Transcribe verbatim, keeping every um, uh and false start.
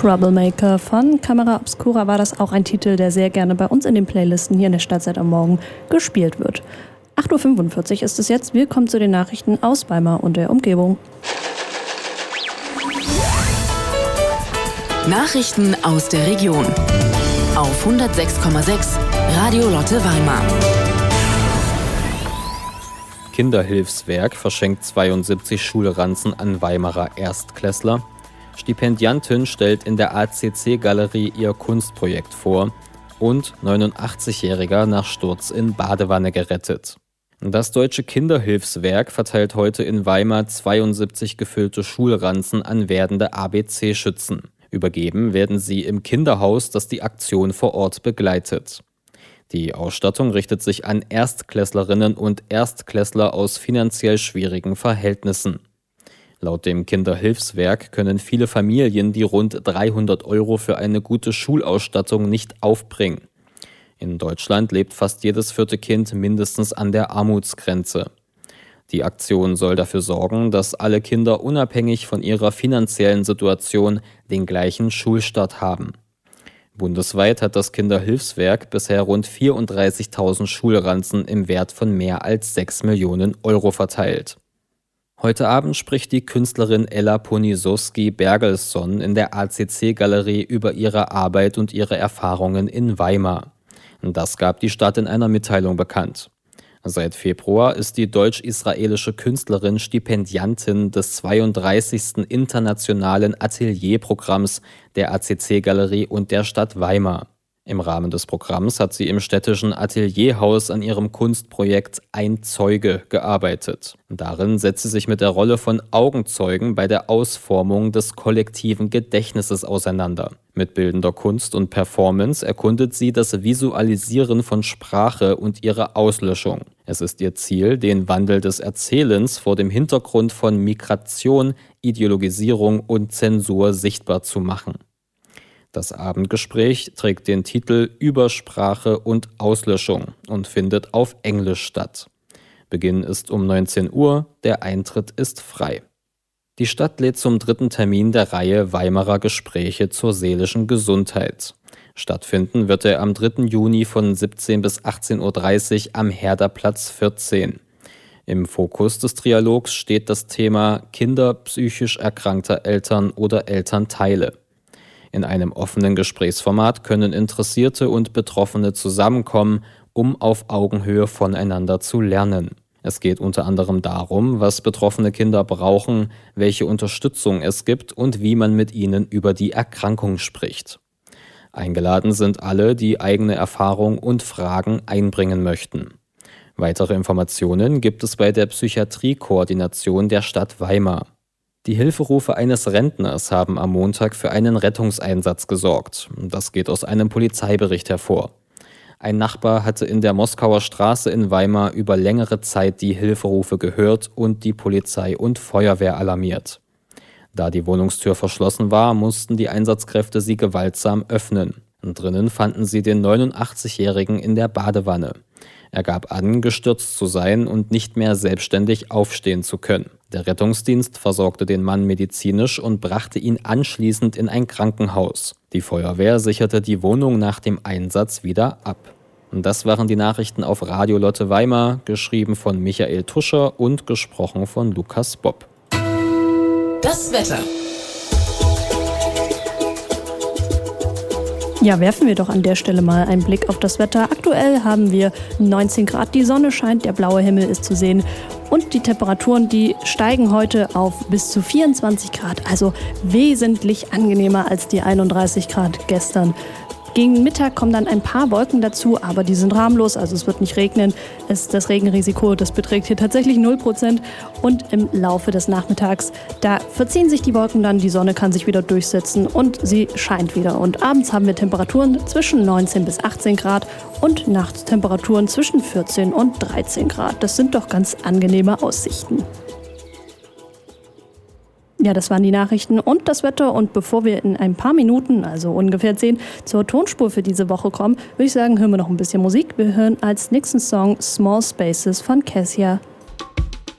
Troublemaker von Camera Obscura war das auch ein Titel, der sehr gerne bei uns in den Playlisten hier in der Stadtzeit am Morgen gespielt wird. acht Uhr fünfundvierzig ist es jetzt. Wir kommen zu den Nachrichten aus Weimar und der Umgebung. Nachrichten aus der Region auf hundertsechs Komma sechs Radio Lotte Weimar. Kinderhilfswerk verschenkt zweiundsiebzig Schulranzen an Weimarer Erstklässler. Stipendiantin stellt in der A C C-Galerie ihr Kunstprojekt vor und neunundachtzigjähriger nach Sturz in Badewanne gerettet. Das Deutsche Kinderhilfswerk verteilt heute in Weimar zweiundsiebzig gefüllte Schulranzen an werdende A B C-Schützen. Übergeben werden sie im Kinderhaus, das die Aktion vor Ort begleitet. Die Ausstattung richtet sich an Erstklässlerinnen und Erstklässler aus finanziell schwierigen Verhältnissen. Laut dem Kinderhilfswerk können viele Familien die rund dreihundert Euro für eine gute Schulausstattung nicht aufbringen. In Deutschland lebt fast jedes vierte Kind mindestens an der Armutsgrenze. Die Aktion soll dafür sorgen, dass alle Kinder unabhängig von ihrer finanziellen Situation den gleichen Schulstart haben. Bundesweit hat das Kinderhilfswerk bisher rund vierunddreißigtausend Schulranzen im Wert von mehr als sechs Millionen Euro verteilt. Heute Abend spricht die Künstlerin Ella Poniatowski-Bergelsson in der A C C-Galerie über ihre Arbeit und ihre Erfahrungen in Weimar. Das gab die Stadt in einer Mitteilung bekannt. Seit Februar ist die deutsch-israelische Künstlerin Stipendiantin des zweiunddreißigsten Internationalen Atelierprogramms der A C C-Galerie und der Stadt Weimar. Im Rahmen des Programms hat sie im städtischen Atelierhaus an ihrem Kunstprojekt Ein Zeuge gearbeitet. Darin setzt sie sich mit der Rolle von Augenzeugen bei der Ausformung des kollektiven Gedächtnisses auseinander. Mit bildender Kunst und Performance erkundet sie das Visualisieren von Sprache und ihre Auslöschung. Es ist ihr Ziel, den Wandel des Erzählens vor dem Hintergrund von Migration, Ideologisierung und Zensur sichtbar zu machen. Das Abendgespräch trägt den Titel Über Sprache und Auslöschung und findet auf Englisch statt. Beginn ist um neunzehn Uhr, der Eintritt ist frei. Die Stadt lädt zum dritten Termin der Reihe Weimarer Gespräche zur seelischen Gesundheit. Stattfinden wird er am dritten Juni von siebzehn bis achtzehn Uhr dreißig am Herderplatz vierzehn. Im Fokus des Trialogs steht das Thema Kinder psychisch erkrankter Eltern oder Elternteile. In einem offenen Gesprächsformat können Interessierte und Betroffene zusammenkommen, um auf Augenhöhe voneinander zu lernen. Es geht unter anderem darum, was betroffene Kinder brauchen, welche Unterstützung es gibt und wie man mit ihnen über die Erkrankung spricht. Eingeladen sind alle, die eigene Erfahrung und Fragen einbringen möchten. Weitere Informationen gibt es bei der Psychiatriekoordination der Stadt Weimar. Die Hilferufe eines Rentners haben am Montag für einen Rettungseinsatz gesorgt. Das geht aus einem Polizeibericht hervor. Ein Nachbar hatte in der Moskauer Straße in Weimar über längere Zeit die Hilferufe gehört und die Polizei und Feuerwehr alarmiert. Da die Wohnungstür verschlossen war, mussten die Einsatzkräfte sie gewaltsam öffnen. Drinnen fanden sie den neunundachtzigjährigen in der Badewanne. Er gab an, gestürzt zu sein und nicht mehr selbstständig aufstehen zu können. Der Rettungsdienst versorgte den Mann medizinisch und brachte ihn anschließend in ein Krankenhaus. Die Feuerwehr sicherte die Wohnung nach dem Einsatz wieder ab. Und das waren die Nachrichten auf Radio Lotte Weimar, geschrieben von Michael Tuscher und gesprochen von Lukas Bob. Das Wetter. Ja, werfen wir doch an der Stelle mal einen Blick auf das Wetter. Aktuell haben wir neunzehn Grad, die Sonne scheint, der blaue Himmel ist zu sehen und die Temperaturen, die steigen heute auf bis zu vierundzwanzig Grad, also wesentlich angenehmer als die einunddreißig Grad gestern. Gegen Mittag kommen dann ein paar Wolken dazu, aber die sind harmlos, also es wird nicht regnen. Es, das Regenrisiko, das beträgt hier tatsächlich null Prozent. Und im Laufe des Nachmittags, da verziehen sich die Wolken dann, die Sonne kann sich wieder durchsetzen und sie scheint wieder. Und abends haben wir Temperaturen zwischen neunzehn bis achtzehn Grad und nachts Temperaturen zwischen vierzehn und dreizehn Grad. Das sind doch ganz angenehme Aussichten. Ja, das waren die Nachrichten und das Wetter. Und bevor wir in ein paar Minuten, also ungefähr zehn, zur Tonspur für diese Woche kommen, würde ich sagen, hören wir noch ein bisschen Musik. Wir hören als nächsten Song Small Spaces von Cassia.